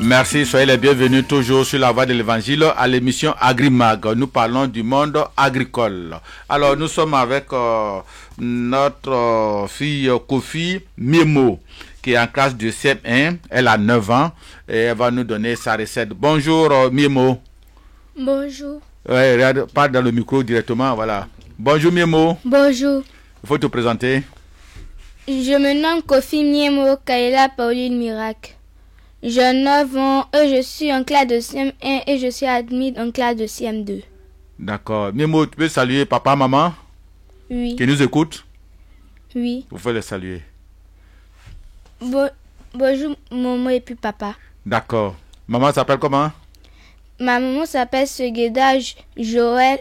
Merci, soyez les bienvenus toujours sur la voie de l'évangile à l'émission Agrimag. Nous parlons du monde agricole. Alors, nous sommes avec notre fille Kofi Miemo, qui est en classe de CM1. Elle a 9 ans et elle va nous donner sa recette. Bonjour Miemo. Bonjour. Ouais, regarde, parle dans le micro directement, voilà. Bonjour Miemo. Bonjour. Il faut te présenter. Je me nomme Kofi Miemo Kaila Pauline Miracle. J'ai 9 ans et je suis en classe de CM1 et je suis admise en classe de CM2. D'accord. Miemo, tu peux saluer papa, maman Oui. qui nous écoutent? Oui. Vous pouvez les saluer. Bonjour maman et puis papa. D'accord. Maman s'appelle comment? Ma maman s'appelle Segeda Joël.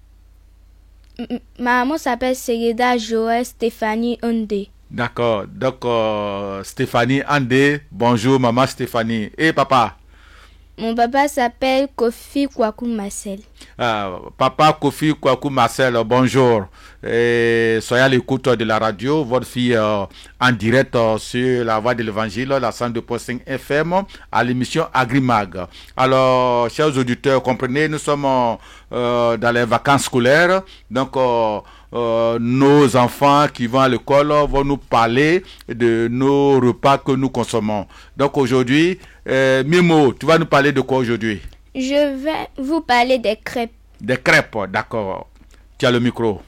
Ma maman s'appelle Segeda Joël Stéphanie Ondé. D'accord. Donc, Stéphanie Andé. Bonjour, maman Stéphanie. Et papa? Mon papa s'appelle Kofi Kwaku Marcel. Papa Kofi Kwaku Marcel, bonjour. Et soyez à l'écoute de la radio. Votre fille en direct sur la voie de l'évangile, la 102.5 FM, à l'émission Agrimag. Alors, chers auditeurs, comprenez, nous sommes dans les vacances scolaires. Donc, nos enfants qui vont à l'école vont nous parler de nos repas que nous consommons. Donc aujourd'hui, Mimo, tu vas nous parler de quoi aujourd'hui? Je vais vous parler des crêpes. Des crêpes, d'accord. Tu as le micro.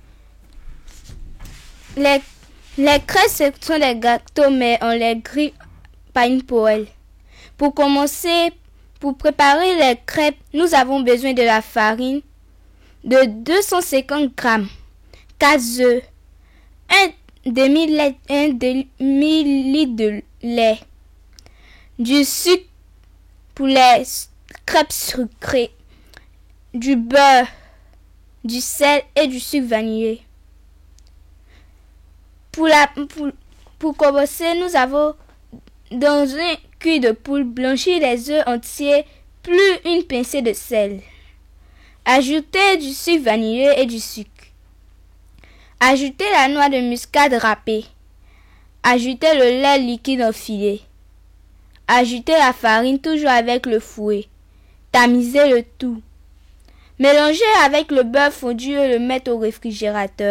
Les crêpes, ce sont des gâteaux, mais on les grille par une poêle. Pour commencer, pour préparer les crêpes, nous avons besoin de la farine, de 250 grammes, 4 œufs, un demi-litre de lait, du sucre pour les crêpes sucrées, du beurre, du sel et du sucre vanillé. Pour commencer, nous avons dans un cuir de poule blanchi les œufs entiers plus une pincée de sel. Ajoutez du sucre vanillé et du sucre. Ajoutez la noix de muscade râpée. Ajoutez le lait liquide enfilé. Ajoutez la farine toujours avec le fouet. Tamisez le tout. Mélangez avec le beurre fondu et le mettre au réfrigérateur.